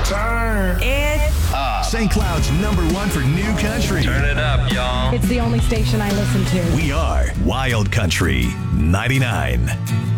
Turn it up. St. Cloud's #1 for new country. Turn it up, y'all. It's the only station I listen to. We are Wild Country 99.